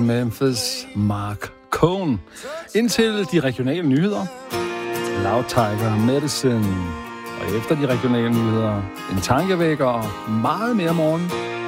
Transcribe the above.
Memphis Mark Cohn. Indtil de regionale nyheder. Loud Tiger Medicine. Og efter de regionale nyheder, en tankevækker og meget mere morgen.